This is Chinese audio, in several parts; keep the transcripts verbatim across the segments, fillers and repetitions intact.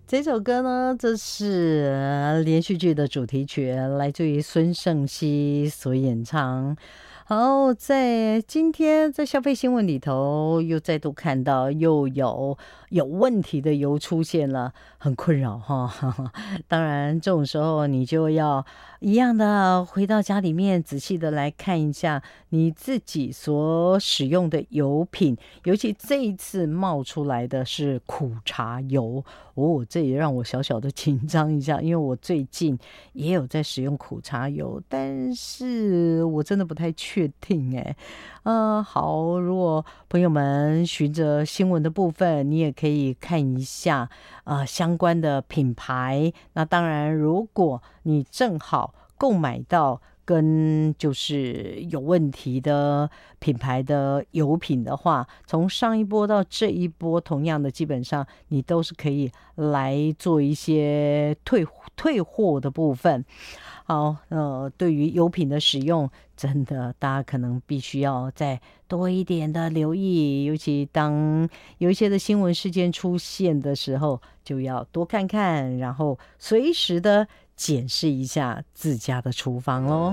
这首歌呢，这是连续剧的主题曲，来自于孙盛熙所演唱。好，在今天在消费新闻里头，又再度看到又有有问题的油出现了，很困扰哈。当然，这种时候你就要一样的回到家里面，仔细的来看一下你自己所使用的油品，尤其这一次冒出来的是苦茶油哦，这也让我小小的紧张一下，因为我最近也有在使用苦茶油，但是我真的不太确定哎。呃，好，如果朋友们循着新闻的部分，你也可以看一下呃相关的品牌。那当然，如果你正好购买到跟就是有问题的品牌的油品的话，从上一波到这一波，同样的基本上你都是可以来做一些退退货的部分。好，呃，对于油品的使用，真的大家可能必须要再多一点的留意，尤其当有一些的新闻事件出现的时候，就要多看看，然后随时的检视一下自家的厨房咯。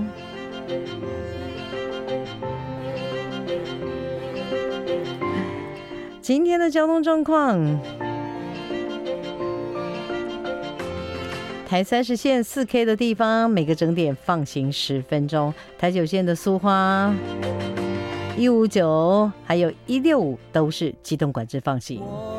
今天的交通状况，台三十线四 K 的地方，每个整点放行十分钟；台九线的苏花、一五九还有一六五都是机动管制放行。